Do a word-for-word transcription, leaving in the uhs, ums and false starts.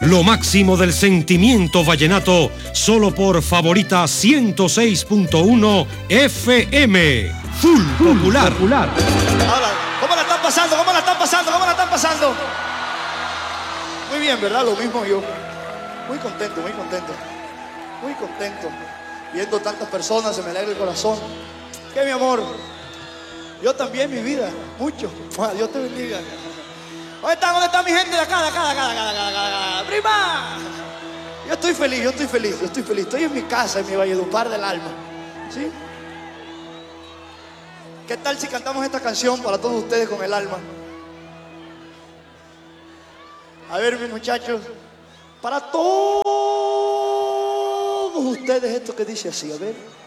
Lo máximo del sentimiento vallenato, solo por Favorita ciento seis punto uno F M. Full Popular. Popular. Ahora, ¿cómo la están pasando? ¿Cómo la están pasando? ¿Cómo la están pasando? Muy bien, ¿verdad? Lo mismo yo. Muy contento, muy contento. Muy contento. Viendo tantas personas, se me alegra el corazón. ¿Qué, mi amor? Yo también, mi vida. Mucho. Dios te bendiga. ¿Dónde está? ¿Dónde está mi gente de acá, de acá, de acá, de acá, de acá, de acá? ¡Prima! Yo estoy feliz, yo estoy feliz, yo estoy feliz. Estoy en mi casa, en mi Valledupar del alma. ¿Sí? ¿Qué tal si cantamos esta canción para todos ustedes con el alma? A ver, mis muchachos, para todos ustedes esto que dice así, a ver.